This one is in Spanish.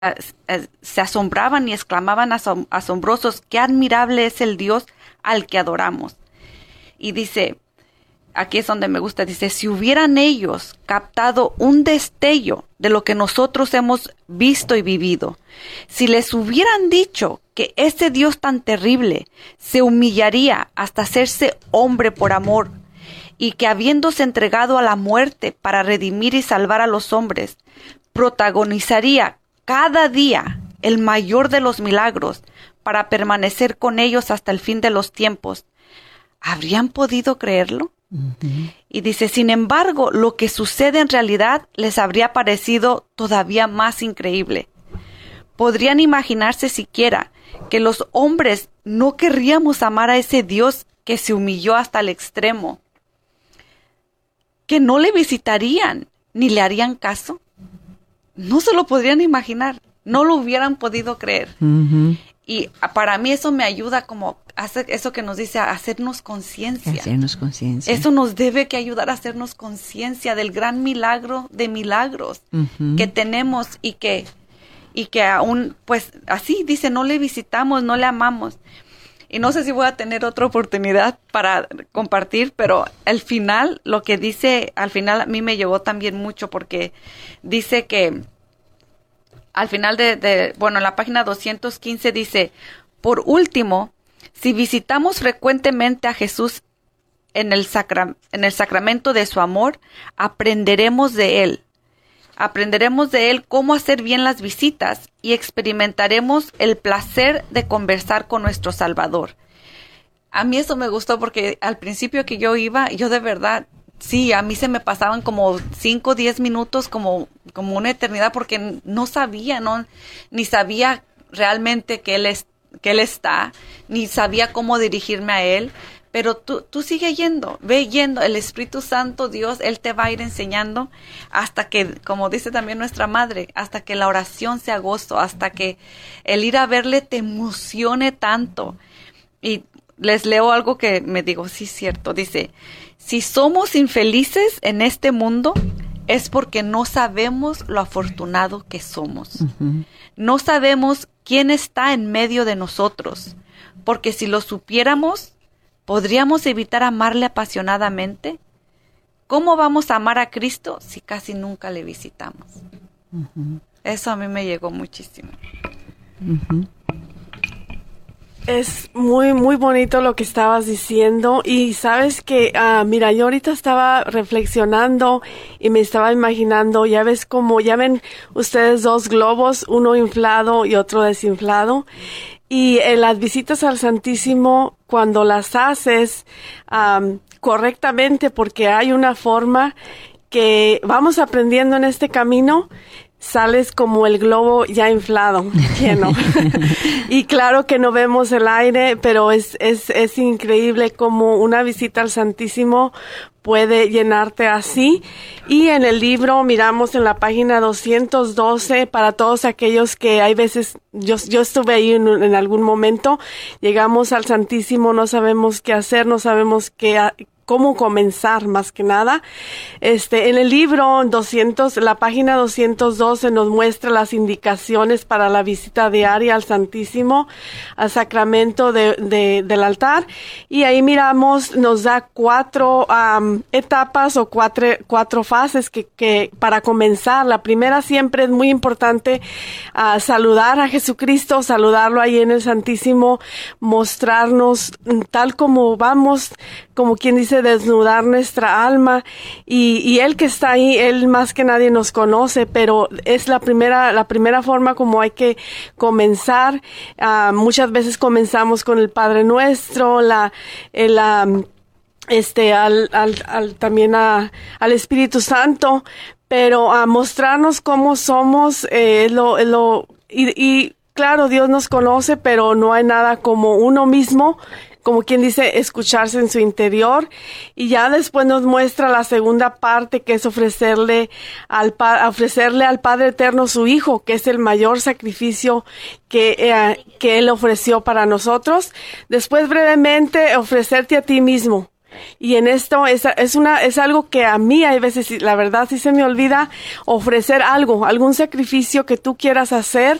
se asombraban y exclamaban asombrosos, qué admirable es el Dios al que adoramos. Y dice, aquí es donde me gusta, dice, si hubieran ellos captado un destello de lo que nosotros hemos visto y vivido, si les hubieran dicho que ese Dios tan terrible se humillaría hasta hacerse hombre por amor, y que habiéndose entregado a la muerte para redimir y salvar a los hombres, protagonizaría cada día el mayor de los milagros para permanecer con ellos hasta el fin de los tiempos, ¿habrían podido creerlo? Y dice, sin embargo, lo que sucede en realidad les habría parecido todavía más increíble. ¿Podrían imaginarse siquiera que los hombres no querríamos amar a ese Dios que se humilló hasta el extremo? ¿Que no le visitarían ni le harían caso? No se lo podrían imaginar, no lo hubieran podido creer. Y para mí eso me ayuda como a hacer eso que nos dice, a hacernos conciencia. Hacernos conciencia. Eso nos debe que ayudar a hacernos conciencia del gran milagro de milagros que tenemos y que aún, pues así dice, no le visitamos, no le amamos. Y no sé si voy a tener otra oportunidad para compartir, pero al final, lo que dice, al final a mí me llegó también mucho porque dice que al final bueno, en la página 215 dice, por último, si visitamos frecuentemente a Jesús en el sacramento de su amor, aprenderemos de Él. Aprenderemos de Él cómo hacer bien las visitas y experimentaremos el placer de conversar con nuestro Salvador. A mí eso me gustó porque al principio que yo iba, yo de verdad, sí, a mí se me pasaban como 5 o 10 minutos como una eternidad porque no sabía, ni sabía realmente que Él está, ni sabía cómo dirigirme a Él. Pero tú sigue yendo, ve yendo, el Espíritu Santo, Dios, Él te va a ir enseñando hasta que, como dice también nuestra madre, hasta que la oración sea gozo, hasta que el ir a verle te emocione tanto. Y les leo algo que me digo, sí, cierto, dice, si somos infelices en este mundo, es porque no sabemos lo afortunado que somos. No sabemos quién está en medio de nosotros, porque si lo supiéramos, ¿podríamos evitar amarle apasionadamente? ¿Cómo vamos a amar a Cristo si casi nunca le visitamos? Eso a mí me llegó muchísimo. Es muy, muy bonito lo que estabas diciendo y sabes que, mira, yo ahorita estaba reflexionando y me estaba imaginando, ya ven ustedes 2 globos, uno inflado y otro desinflado. Y en las visitas al Santísimo, cuando las haces correctamente, porque hay una forma que vamos aprendiendo en este camino, sales como el globo ya inflado, lleno. Y claro que no vemos el aire, pero es increíble como una visita al Santísimo puede llenarte así. Y en el libro miramos en la página 212 para todos aquellos que hay veces, yo estuve ahí en algún momento, llegamos al Santísimo, no sabemos qué hacer, no sabemos cómo comenzar más que nada. En el libro la página 212 nos muestra las indicaciones para la visita diaria al Santísimo, al sacramento del altar, y ahí miramos, nos da 4 etapas o cuatro fases que para comenzar. La primera siempre es muy importante, saludar a Jesucristo, saludarlo ahí en el Santísimo, mostrarnos tal como vamos, como quien dice, desnudar nuestra alma, y Él que está ahí, Él más que nadie nos conoce, pero es la primera forma como hay que comenzar. Muchas veces comenzamos con el Padre Nuestro, también al Espíritu Santo, pero a mostrarnos cómo somos, y claro, Dios nos conoce, pero no hay nada como uno mismo, como quien dice, escucharse en su interior. Y ya después nos muestra la segunda parte, que es ofrecerle al Padre Eterno su Hijo, que es el mayor sacrificio que Él ofreció para nosotros. Después, brevemente, ofrecerte a ti mismo. Y en esto es algo que a mí hay veces, la verdad, sí se me olvida ofrecer algo, algún sacrificio que tú quieras hacer